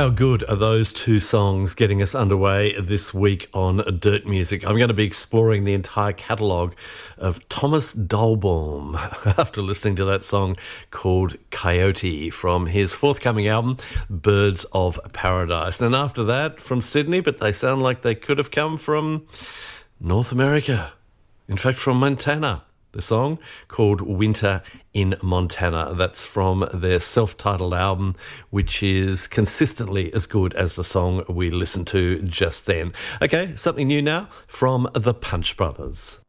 How good are those two songs getting us underway this week on Dirt Music? I'm going to be exploring the entire catalogue of Thomas Dolbaum after listening to that song called Coyote from his forthcoming album, Birds of Paradise. And then after that, from Sydney, but they sound like they could have come from North America. In fact, from Montana. The song called Winter in Montana. That's from their self-titled album, which is consistently as good as the song we listened to just then. Okay, something new now from the Punch Brothers.